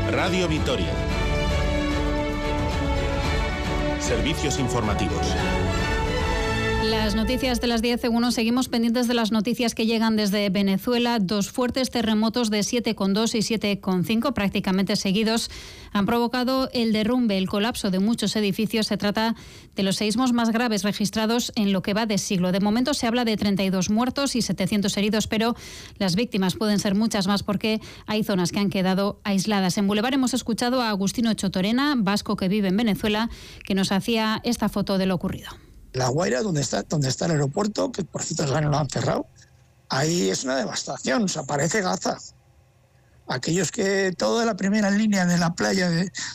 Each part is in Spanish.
Radio Vitoria. Servicios informativos. Las noticias de las 10:01. Seguimos pendientes de las noticias que llegan desde Venezuela. 2 fuertes terremotos de 7,2 y 7,5 prácticamente seguidos han provocado el derrumbe, el colapso de muchos edificios. Se trata de los seísmos más graves registrados en lo que va de siglo. De momento se habla de 32 muertos y 700 heridos, pero las víctimas pueden ser muchas más porque hay zonas que han quedado aisladas. En Boulevard hemos escuchado a Agustino Chotorena, vasco que vive en Venezuela, que nos hacía esta foto de lo ocurrido. La Guaira, donde está el aeropuerto, que por cierto lo han cerrado, ahí es una devastación, o sea, parece Gaza. Aquellos que toda la primera línea de la playa,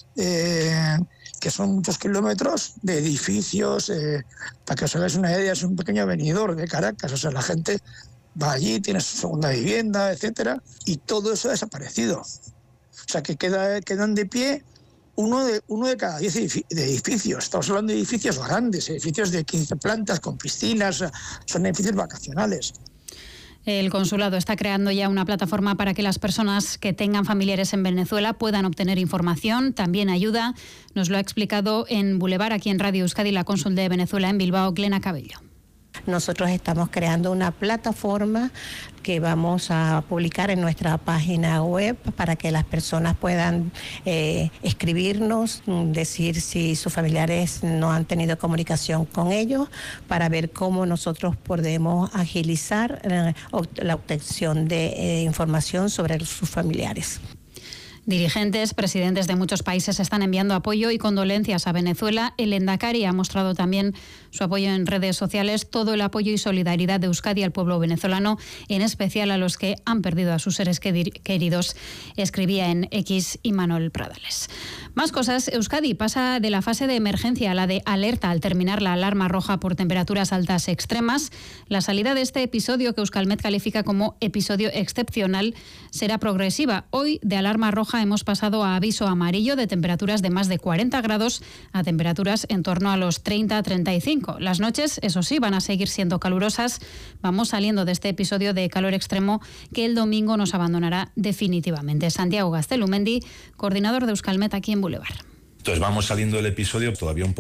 que son muchos kilómetros de edificios, para que os hagáis una idea, es un pequeño venidor de Caracas, o sea, la gente va allí, tiene su segunda vivienda, etcétera, y todo eso ha desaparecido. O sea, que quedan de pie uno de cada 10 edificios. Estamos hablando de edificios grandes, edificios de 15 plantas con piscinas, son edificios vacacionales. El consulado está creando ya una plataforma para que las personas que tengan familiares en Venezuela puedan obtener información, también ayuda. Nos lo ha explicado en Boulevard, aquí en Radio Euskadi, la cónsul de Venezuela en Bilbao, Glena Cabello. Nosotros estamos creando una plataforma que vamos a publicar en nuestra página web para que las personas puedan escribirnos, decir si sus familiares no han tenido comunicación con ellos, para ver cómo nosotros podemos agilizar la obtención de información sobre sus familiares. Dirigentes, presidentes de muchos países están enviando apoyo y condolencias a Venezuela. El Endacari ha mostrado también su apoyo en redes sociales, todo el apoyo y solidaridad de Euskadi al pueblo venezolano, en especial a los que han perdido a sus seres queridos, escribía en X Imanol Pradales. Más cosas. Euskadi pasa de la fase de emergencia a la de alerta al terminar la alarma roja por temperaturas altas extremas. La salida de este episodio, que Euskalmet califica como episodio excepcional, será progresiva. Hoy, de alarma roja, hemos pasado a aviso amarillo de temperaturas de más de 40 grados a temperaturas en torno a los 30-35. Las noches, eso sí, van a seguir siendo calurosas. Vamos saliendo de este episodio de calor extremo que el domingo nos abandonará definitivamente. Santiago Gaztelumendi, coordinador de Euskalmet aquí en Boulevard. Entonces vamos saliendo del episodio todavía un poco